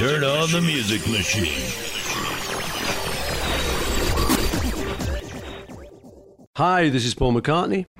turn on the music machine. Hi, this is Paul McCartney.